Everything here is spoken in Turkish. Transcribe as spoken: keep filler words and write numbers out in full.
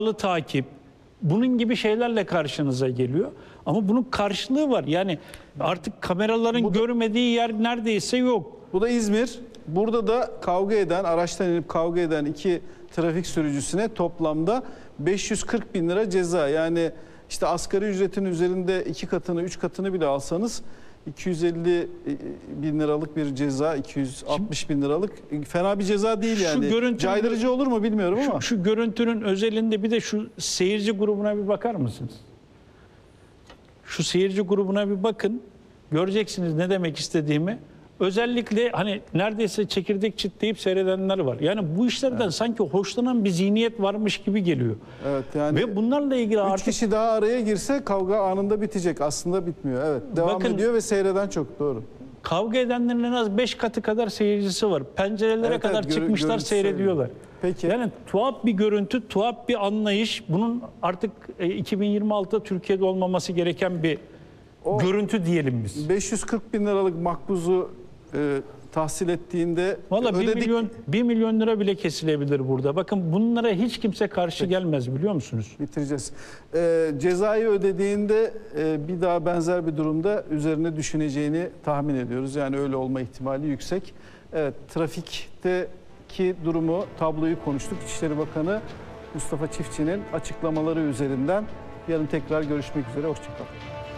takip, bunun gibi şeylerle karşınıza geliyor. Ama bunun karşılığı var. Yani artık kameraların Bu da, görmediği yer neredeyse yok. bu da İzmir. Burada da kavga eden, araçtan inip kavga eden iki trafik sürücüsüne toplamda beş yüz kırk bin lira ceza. Yani işte asgari ücretin üzerinde iki katını, üç katını bile alsanız iki yüz elli bin liralık bir ceza, iki yüz altmış bin liralık fena bir ceza değil yani. Görüntünün, caydırıcı olur mu bilmiyorum ama. Şu, şu görüntünün özelinde bir de şu seyirci grubuna bir bakar mısınız? Şu seyirci grubuna bir bakın. Göreceksiniz ne demek istediğimi. Özellikle hani neredeyse çekirdek çitleyip seyredenler var. Yani bu işlerden evet. sanki hoşlanan bir zihniyet varmış gibi geliyor. Evet yani. Ve bunlarla ilgili üç artık... kişi daha araya girse kavga anında bitecek. Aslında bitmiyor. Evet. Devam bakın, ediyor ve seyreden çok, doğru. Kavga edenlerin en az beş katı kadar seyircisi var. Pencerelere evet, kadar evet, çıkmışlar, seyrediyorlar. Peki. Yani tuhaf bir görüntü, tuhaf bir anlayış. Bunun artık iki bin yirmi altıda Türkiye'de olmaması gereken bir o görüntü diyelim biz. beş yüz kırk bin liralık makbuzu e, tahsil ettiğinde Valla bir milyon, bir milyon lira bile kesilebilir burada. Bakın bunlara hiç kimse karşı Peki. gelmez, biliyor musunuz? Bitireceğiz. E, cezayı ödediğinde e, bir daha benzer bir durumda üzerine düşüneceğini tahmin ediyoruz. Yani öyle olma ihtimali yüksek. Evet, trafikteki durumu, tabloyu konuştuk. İçişleri Bakanı Mustafa Çiftçi'nin açıklamaları üzerinden yarın tekrar görüşmek üzere. Hoşçakalın.